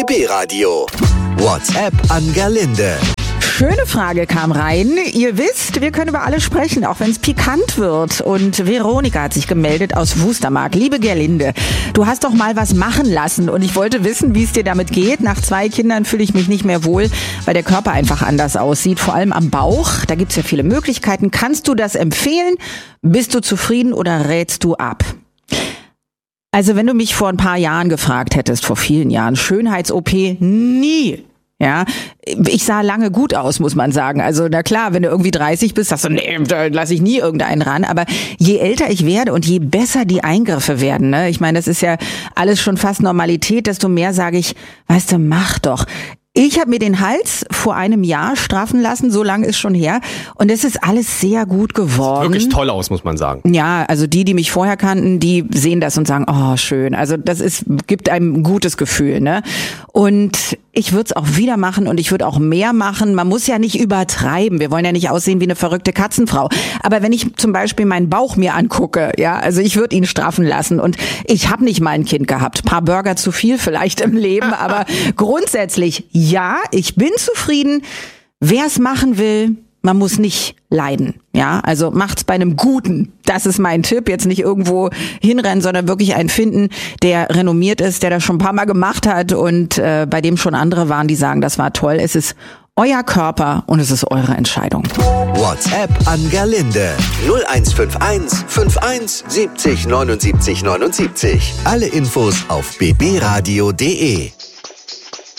BB Radio. WhatsApp an Gerlinde. Schöne Frage kam rein. Ihr wisst, wir können über alles sprechen, auch wenn es pikant wird. Und Veronika hat sich gemeldet aus Wustermark. Liebe Gerlinde, du hast doch mal was machen lassen und ich wollte wissen, wie es dir damit geht. Nach 2 Kindern fühle ich mich nicht mehr wohl, weil der Körper einfach anders aussieht, vor allem am Bauch. Da gibt's ja viele Möglichkeiten. Kannst du das empfehlen? Bist du zufrieden oder rätst du ab? Also wenn du mich vor ein paar Jahren gefragt hättest, vor vielen Jahren, Schönheits-OP, nie. Ja, ich sah lange gut aus, muss man sagen. Also na klar, wenn du irgendwie 30 bist, sagst du, nee, da lasse ich nie irgendeinen ran. Aber je älter ich werde und je besser die Eingriffe werden, ne, ich meine, das ist ja alles schon fast Normalität, desto mehr sage ich, weißt du, mach doch. Ich habe mir den Hals vor einem Jahr straffen lassen, so lange ist schon her. Und es ist alles sehr gut geworden. Sieht wirklich toll aus, muss man sagen. Ja, also die mich vorher kannten, die sehen das und sagen, oh, schön. Also das gibt einem ein gutes Gefühl, ne? Und ich würde es auch wieder machen und ich würde auch mehr machen. Man muss ja nicht übertreiben. Wir wollen ja nicht aussehen wie eine verrückte Katzenfrau. Aber wenn ich zum Beispiel meinen Bauch mir angucke, ja, also ich würde ihn straffen lassen. Und ich habe nicht mal ein Kind gehabt. Ein paar Burger zu viel vielleicht im Leben, aber grundsätzlich ja, ich bin zufrieden. Wer es machen will, man muss nicht leiden. Ja, also macht's bei einem Guten. Das ist mein Tipp. Jetzt nicht irgendwo hinrennen, sondern wirklich einen finden, der renommiert ist, der das schon ein paar Mal gemacht hat und bei dem schon andere waren, die sagen, das war toll. Es ist euer Körper und es ist eure Entscheidung. WhatsApp an Gerlinde. 0151 51 70 79 79. Alle Infos auf bbradio.de.